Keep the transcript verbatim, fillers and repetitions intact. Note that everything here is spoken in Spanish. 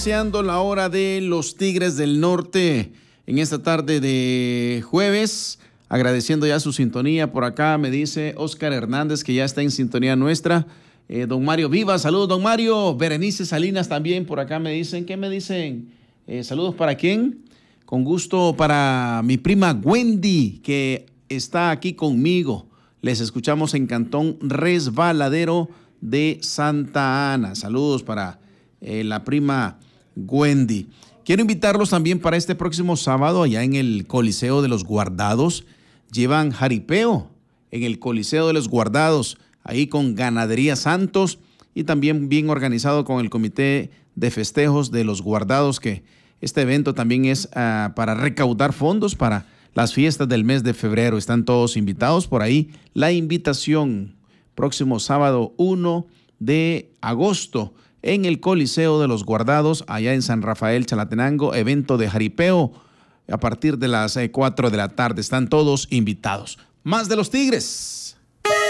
iniciando la hora de los Tigres del Norte en esta tarde de jueves, agradeciendo ya su sintonía. Por acá me dice Oscar Hernández que ya está en sintonía nuestra. Eh, don Mario Viva, saludos don Mario. Berenice Salinas también por acá me dicen. ¿Qué me dicen? Eh, saludos para quién. Con gusto para mi prima Wendy, que está aquí conmigo. Les escuchamos en Cantón Resbaladero de Santa Ana. Saludos para eh, la prima Wendy. Quiero invitarlos también para este próximo sábado allá en el Coliseo de los Guardados. Llevan jaripeo en el Coliseo de los Guardados, ahí con Ganadería Santos y también bien organizado con el Comité de Festejos de los Guardados, que este evento también es uh, para recaudar fondos para las fiestas del mes de febrero. Están todos invitados por ahí. La invitación próximo sábado uno de agosto en el Coliseo de los Guardados, allá en San Rafael, Chalatenango, evento de jaripeo a partir de las cuatro de la tarde. Están todos invitados. Más de los Tigres.